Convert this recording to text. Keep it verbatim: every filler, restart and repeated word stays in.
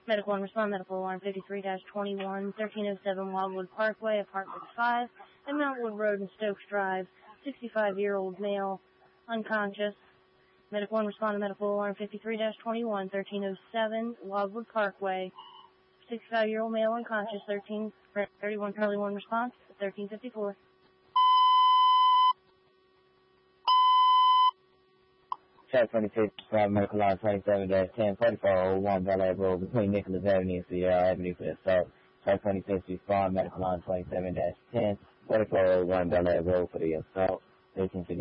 Medical and respond, medical alarm fifty-three dash twenty-one, thirteen oh seven Wildwood Parkway, apartment five, at Mountwood Road and Stokes Drive, sixty-five-year-old male, unconscious. Medical and respond, medical alarm fifty-three dash twenty-one, thirteen oh seven Wildwood Parkway, sixty-five-year-old male, unconscious, thirteen thirty-one Charlie one response, thirteen fifty-four. Track twenty-six, private medical line twenty-seven dash ten, forty-four oh one Bel Air Road between Nicholas Avenue and Sierra Avenue for assault. Track twenty-six, respond medical line twenty-seven dash ten, forty-four oh one Bel Air Road for the assault. eighteen fifty